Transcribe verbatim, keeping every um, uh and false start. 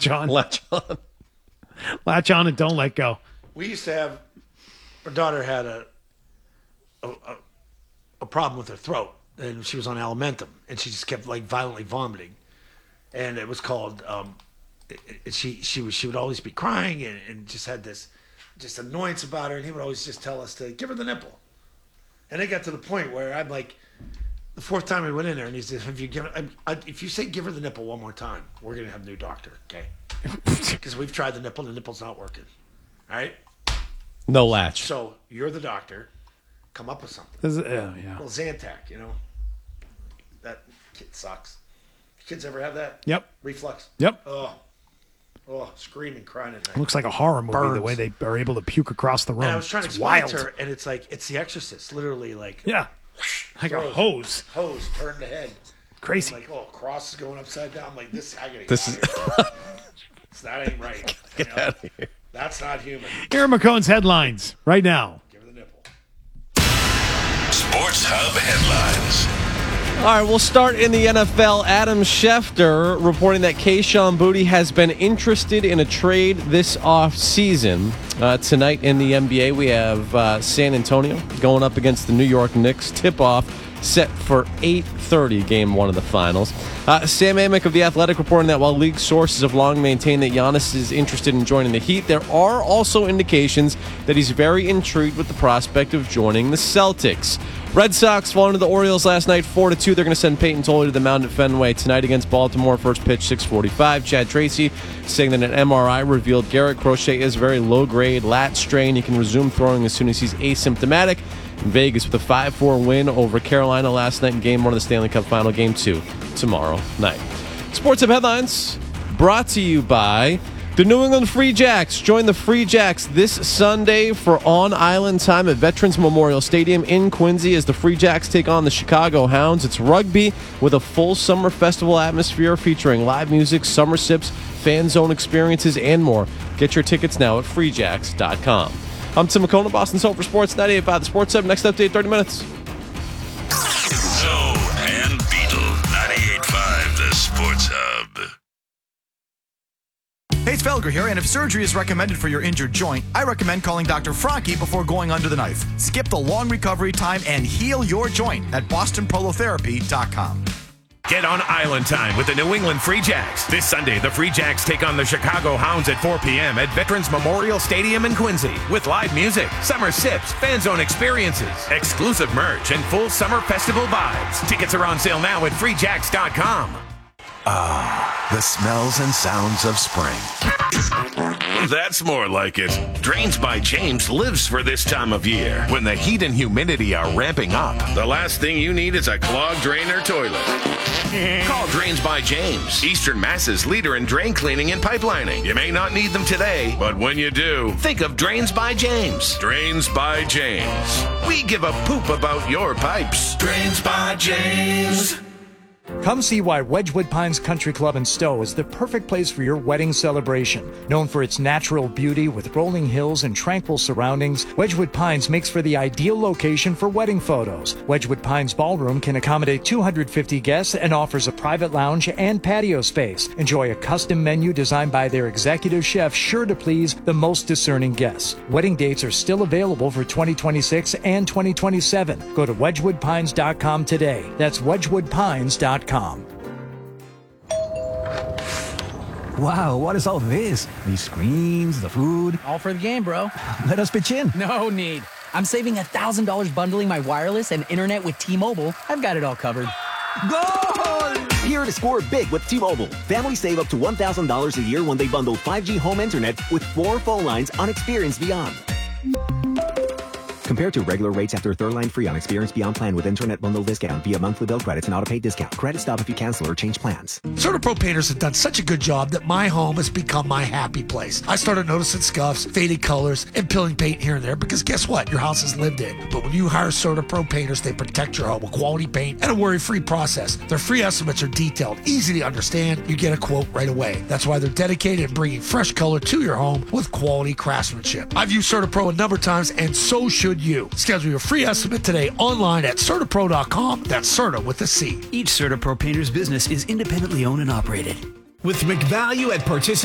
Latch on. Latch on. Latch on and don't let go. We used to have, our daughter had a, a, a, a problem with her throat, and she was on Alimentum, and she just kept like violently vomiting. And it was called, um, it, it, she she was she would always be crying and, and just had this just annoyance about her, and he would always just tell us to give her the nipple. And it got to the point where I'm like, the fourth time we went in there, and he said, "If you give, I, I, if you say give her the nipple one more time, we're gonna have a new doctor, okay? Because we've tried the nipple, and the nipple's not working. All right? No latch. So you're the doctor. Come up with something. This is- uh, yeah. Well, Zantac, you know, that kid sucks. Kids ever have that? Yep. Reflux. Yep. Oh, oh, screaming, crying at night. Looks like a horror movie the Burns. way they are able to puke across the room. And I was trying to It's explain wild. to her, and it's like it's The Exorcist, literally like Yeah. Like a throws, hose. hose turned the head. Crazy. I'm like, oh, cross is going upside down. I'm like, this, I gotta get This out is- of here. That ain't right. You know? Out of here. That's not human. Aaron McCone's headlines right now. Give her the nipple. Sports Hub headlines. All right, we'll start in the N F L. Adam Schefter reporting that Kayshon Boutte has been interested in a trade this offseason. Uh, tonight in the N B A, we have uh, San Antonio going up against the New York Knicks. Tip-off set for eight thirty, game one of the finals. Uh, Sam Amick of The Athletic reporting that while league sources have long maintained that Giannis is interested in joining the Heat, there are also indications that he's very intrigued with the prospect of joining the Celtics. Red Sox falling to the Orioles last night, four to two. They're going to send Peyton Tolley to the mound at Fenway tonight against Baltimore. First pitch, six forty-five. Chad Tracy saying that an M R I revealed Garrett Crochet is very low-grade lat strain. He can resume throwing as soon as he's asymptomatic. In Vegas with a five four win over Carolina last night in Game one of the Stanley Cup Final. Game two tomorrow night. Sports Hub headlines brought to you by the New England Free Jacks. Join the Free Jacks this Sunday for on-island time at Veterans Memorial Stadium in Quincy as the Free Jacks take on the Chicago Hounds. It's rugby with a full summer festival atmosphere featuring live music, summer sips, fan zone experiences, and more. Get your tickets now at free jacks dot com. I'm Tim McCone, Boston's Home for Sports, ninety-eight point five The Sports Hub. Next update, thirty minutes. Zoe and Beetle, ninety-eight point five The Sports Hub. Hey, it's Felger here, and if surgery is recommended for your injured joint, I recommend calling Doctor Franke before going under the knife. Skip the long recovery time and heal your joint at boston prolotherapy dot com. Get on Island time with the New England Free Jacks. This Sunday, the Free Jacks take on the Chicago Hounds at four p.m. at Veterans Memorial Stadium in Quincy with live music, summer sips, fan zone experiences, exclusive merch, and full summer festival vibes. Tickets are on sale now at free jacks dot com. Ah, the smells and sounds of spring. That's more like it. Drains by James lives for this time of year when the heat and humidity are ramping up. The last thing you need is a clogged drain or toilet. Call Drains by James, Eastern Mass's leader in drain cleaning and pipelining. You may not need them today, but when you do, think of Drains by James. Drains by James. We give a poop about your pipes. Drains by James. Come see why Wedgwood Pines Country Club in Stowe is the perfect place for your wedding celebration. Known for its natural beauty with rolling hills and tranquil surroundings, Wedgwood Pines makes for the ideal location for wedding photos. Wedgwood Pines Ballroom can accommodate two hundred fifty guests and offers a private lounge and patio space. Enjoy a custom menu designed by their executive chef, sure to please the most discerning guests. Wedding dates are still available for twenty twenty-six and twenty twenty-seven. Go to wedgwood pines dot com today. That's wedgwood pines dot com. Wow, what is all this? These screens, the food. All for the game, bro. Let us pitch in. No need. I'm saving one thousand dollars bundling my wireless and internet with T-Mobile. I've got it all covered. Goal! Here to score big with T-Mobile. Families save up to one thousand dollars a year when they bundle five G home internet with four phone lines on Experience Beyond. Compared to regular rates after third line free on Experience Beyond plan with internet bundle discount via monthly bill credits and auto-pay discount. Credit stop if you cancel or change plans. CertaPro painters have done such a good job that my home has become my happy place. I started noticing scuffs, faded colors, and peeling paint here and there because guess what? Your house is lived in. But when you hire CertaPro painters, they protect your home with quality paint and a worry-free process. Their free estimates are detailed, easy to understand. You get a quote right away. That's why they're dedicated in bringing fresh color to your home with quality craftsmanship. I've used CertaPro a number of times, and so should you. Schedule your free estimate today online at Certa Pro dot com. That's Certa with a C. Each CertaPro painter's business is independently owned and operated. With McValue at participating